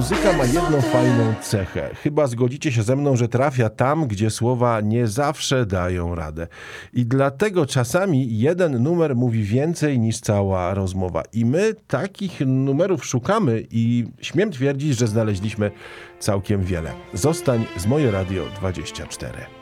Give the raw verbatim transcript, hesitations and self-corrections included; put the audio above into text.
Muzyka ma jedną fajną cechę. Chyba zgodzicie się ze mną, że trafia tam, gdzie słowa nie zawsze dają radę. I dlatego czasami jeden numer mówi więcej niż cała rozmowa. I my takich numerów szukamy i śmiem twierdzić, że znaleźliśmy całkiem wiele. Zostań z Moje Radio dwadzieścia cztery.